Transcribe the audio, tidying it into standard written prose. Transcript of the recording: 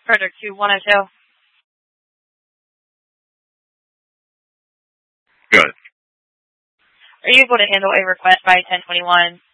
Frederick 2102. Good. Are you able to handle a request by 1021